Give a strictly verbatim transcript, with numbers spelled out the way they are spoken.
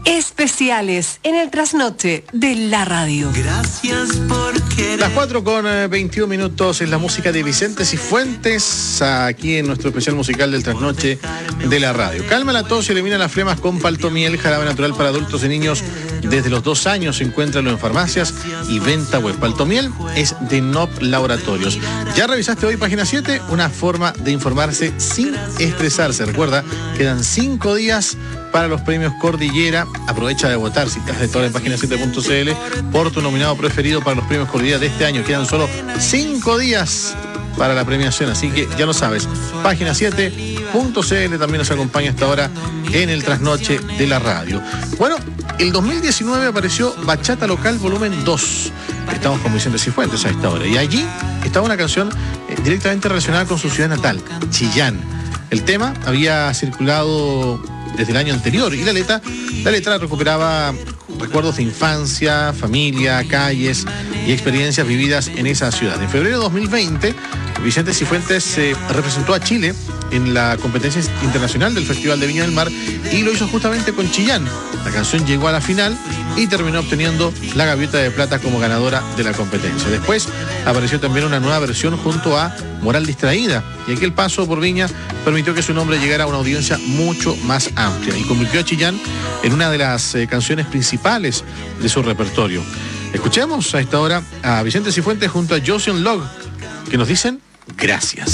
Especiales en el trasnoche de la radio. Gracias por querer. Las cuatro con veintiún minutos es la música de Vicente Cifuentes, aquí en nuestro especial musical del trasnoche de la radio. Calma la tos y elimina las flemas con Paltomiel, jarabe natural para adultos y niños desde los dos años. Encuéntralo en farmacias y venta web. Paltomiel es de N O P Laboratorios. ¿Ya revisaste hoy página siete? Una forma de informarse sin estresarse. Recuerda, quedan cinco días para los premios Cordillera. Aprovecha de votar, si estás de todo en página siete punto c l, por tu nominado preferido para los premios Cordillera de este año. Quedan solo cinco días para la premiación, así que ya lo sabes. Página siete punto c l también nos acompaña hasta ahora en el trasnoche de la radio. Bueno, el dos mil diecinueve apareció Bachata Local Volumen dos. Estamos con Vicente Cifuentes a esta hora. Y allí estaba una canción eh, directamente relacionada con su ciudad natal, Chillán. El tema había circulado desde el año anterior y la letra, la letra recuperaba recuerdos de infancia, familia, calles y experiencias vividas en esa ciudad. En febrero de dos mil veinte, Vicente Cifuentes eh, representó a Chile en la competencia internacional del Festival de Viña del Mar y lo hizo justamente con Chillán. La canción llegó a la final y terminó obteniendo la Gaviota de Plata como ganadora de la competencia. Después apareció también una nueva versión junto a Moral Distraída, y aquel paso por Viña permitió que su nombre llegara a una audiencia mucho más amplia y convirtió a Chillán en una de las eh, canciones principales de su repertorio. Escuchemos a esta hora a Vicente Cifuentes junto a Josion Log, que nos dicen gracias.